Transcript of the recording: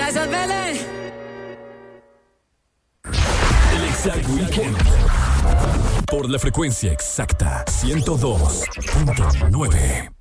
El Exact Weekend. Por la frecuencia exacta 102.9.